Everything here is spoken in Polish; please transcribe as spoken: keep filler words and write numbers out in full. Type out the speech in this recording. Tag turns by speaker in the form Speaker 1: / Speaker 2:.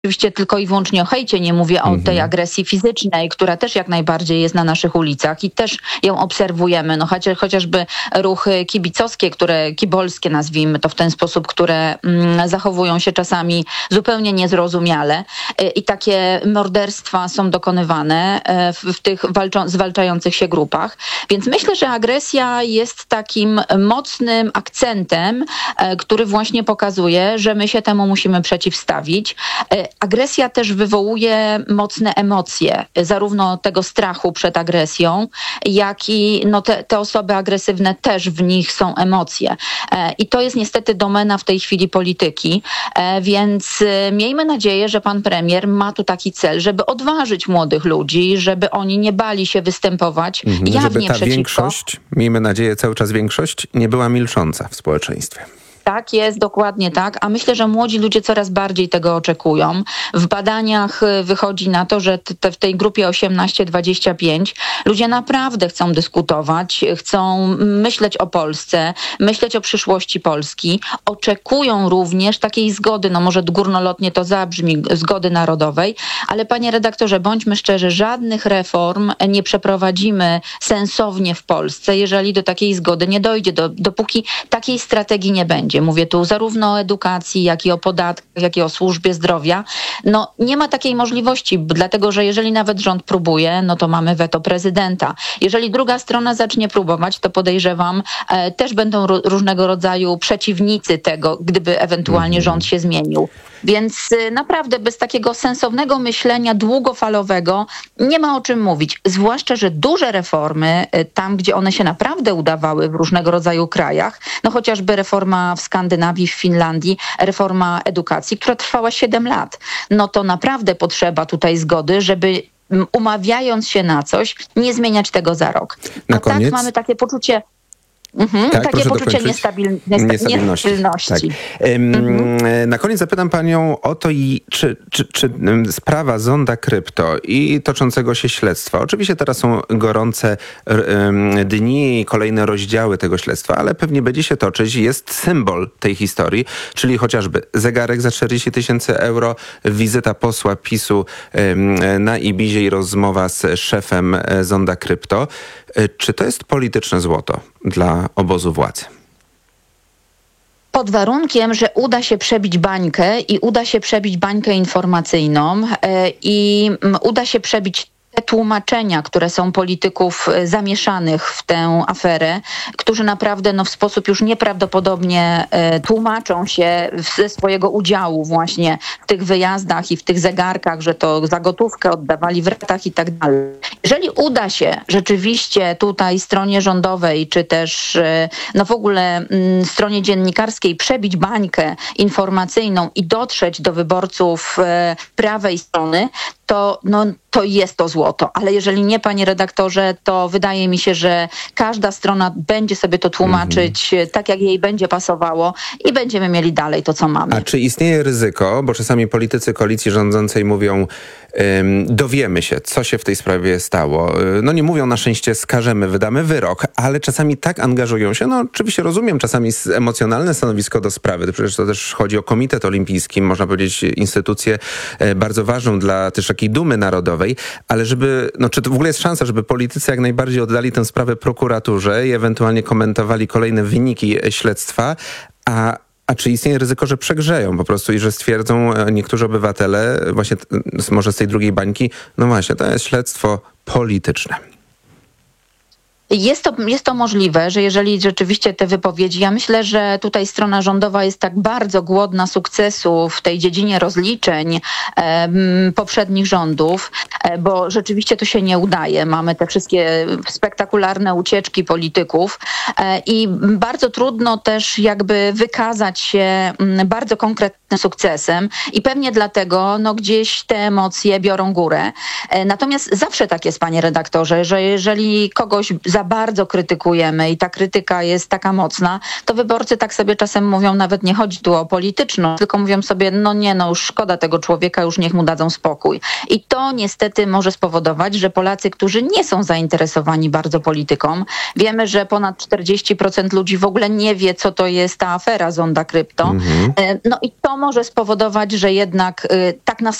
Speaker 1: oczywiście tylko i wyłącznie o hejcie, nie mówię o
Speaker 2: Mhm.
Speaker 1: tej agresji fizycznej, która też jak najbardziej jest na naszych ulicach i też ją obserwujemy. No chociaż, chociażby ruchy kibicowskie, które kibolskie nazwijmy to w ten sposób, które mm, zachowują się czasami zupełnie niezrozumiale y, i takie morderstwa są dokonywane y, w, w tych walczą, zwalczających się grupach. Więc myślę, że agresja jest takim mocnym akcentem, y, który właśnie pokazuje, że my się temu musimy przeciwstawić. Y, Agresja też wywołuje mocne emocje, zarówno tego strachu przed agresją, jak i no te, te osoby agresywne też w nich są emocje. E, I to jest niestety domena w tej chwili polityki, e, więc e, miejmy nadzieję, że pan premier ma tu taki cel, żeby odważyć młodych ludzi, żeby oni nie bali się występować
Speaker 2: Mhm,
Speaker 1: jawnie
Speaker 2: żeby ta
Speaker 1: przeciwko.
Speaker 2: większość, miejmy nadzieję cały czas większość, nie była milcząca w społeczeństwie.
Speaker 1: Tak jest, dokładnie tak. A myślę, że młodzi ludzie coraz bardziej tego oczekują. W badaniach y, wychodzi na to, że te, w tej grupie osiemnaście dwadzieścia pięć ludzie naprawdę chcą dyskutować, chcą myśleć o Polsce, myśleć o przyszłości Polski. Oczekują również takiej zgody, no może górnolotnie to zabrzmi, zgody narodowej, ale panie redaktorze, bądźmy szczerzy, żadnych reform nie przeprowadzimy sensownie w Polsce, jeżeli do takiej zgody nie dojdzie, do, dopóki takiej strategii nie będzie. Mówię tu zarówno o edukacji, jak i o podatkach, jak i o służbie zdrowia. No nie ma takiej możliwości, dlatego że jeżeli nawet rząd próbuje, no to mamy weto prezydenta. Jeżeli druga strona zacznie próbować, to podejrzewam, e, też będą ro- różnego rodzaju przeciwnicy tego, gdyby ewentualnie
Speaker 2: Mhm.
Speaker 1: rząd się zmienił. Więc y, naprawdę bez takiego sensownego myślenia długofalowego nie ma o czym mówić. Zwłaszcza, że duże reformy, y, tam gdzie one się naprawdę udawały w różnego rodzaju krajach, no chociażby reforma w Skandynawii, w Finlandii, reforma edukacji, która trwała siedem lat, no to naprawdę potrzeba tutaj zgody, żeby m, umawiając się na coś, nie zmieniać tego za rok.
Speaker 2: Na
Speaker 1: A
Speaker 2: koniec?
Speaker 1: tak mamy takie poczucie Mhm,
Speaker 2: Tak,
Speaker 1: takie
Speaker 2: proszę
Speaker 1: poczucie
Speaker 2: dokończyć.
Speaker 1: niestabil, niesta,
Speaker 2: Niestabilności.
Speaker 1: niestabilności.
Speaker 2: Tak. Ym, Na koniec zapytam panią o to, i czy, czy, czy ym, sprawa Zonda Krypto i toczącego się śledztwa. Oczywiście teraz są gorące ym, dni i kolejne rozdziały tego śledztwa, ale pewnie będzie się toczyć. Jest symbol tej historii, czyli chociażby zegarek za czterdzieści tysięcy euro, wizyta posła PiSu ym, na Ibizie i rozmowa z szefem e, Zonda Krypto. Y, Czy to jest polityczne złoto dla obozu władzy?
Speaker 1: Pod warunkiem, że uda się przebić bańkę i uda się przebić bańkę informacyjną e, i mm, uda się przebić te tłumaczenia, które są polityków e, zamieszanych w tę aferę, którzy naprawdę no, w sposób już nieprawdopodobnie e, tłumaczą się ze swojego udziału właśnie w tych wyjazdach i w tych zegarkach, że to za gotówkę oddawali w ratach i tak dalej. Jeżeli uda się rzeczywiście tutaj stronie rządowej, czy też e, no w ogóle mm, stronie dziennikarskiej przebić bańkę informacyjną i dotrzeć do wyborców e, prawej strony, to, no, to jest to złoto. Ale jeżeli nie, panie redaktorze, to wydaje mi się, że każda strona będzie sobie to tłumaczyć mm-hmm. tak, jak jej będzie pasowało i będziemy mieli dalej to, co mamy.
Speaker 2: A czy istnieje ryzyko, bo czasami politycy koalicji rządzącej mówią, ym, dowiemy się, co się w tej sprawie stało. No nie mówią na szczęście skażemy, wydamy wyrok, ale czasami tak angażują się. No oczywiście rozumiem czasami emocjonalne stanowisko do sprawy. Przecież to też chodzi o Komitet Olimpijski, można powiedzieć instytucję e, bardzo ważną dla też takiej dumy narodowej, ale żeby, no czy to w ogóle jest szansa, żeby politycy jak najbardziej oddali tę sprawę prokuraturze i ewentualnie komentowali kolejne wyniki śledztwa, a A czy istnieje ryzyko, że przegrzeją po prostu i że stwierdzą niektórzy obywatele, właśnie może z tej drugiej bańki, no właśnie, to jest śledztwo polityczne?
Speaker 1: Jest to, jest to możliwe, że jeżeli rzeczywiście te wypowiedzi, ja myślę, że tutaj strona rządowa jest tak bardzo głodna sukcesu w tej dziedzinie rozliczeń e, poprzednich rządów, e, bo rzeczywiście to się nie udaje. Mamy te wszystkie spektakularne ucieczki polityków e, i bardzo trudno też jakby wykazać się m, bardzo konkretnym sukcesem i pewnie dlatego no, gdzieś te emocje biorą górę. E, natomiast zawsze tak jest, panie redaktorze, że jeżeli kogoś za bardzo krytykujemy i ta krytyka jest taka mocna, to wyborcy tak sobie czasem mówią, nawet nie chodzi tu o polityczną, tylko mówią sobie, no nie, no już szkoda tego człowieka, już niech mu dadzą spokój. I to niestety może spowodować, że Polacy, którzy nie są zainteresowani bardzo polityką, wiemy, że ponad czterdzieści procent ludzi w ogóle nie wie, co to jest ta afera Zonda Krypto,
Speaker 2: Mhm.
Speaker 1: no i to może spowodować, że jednak y, tak na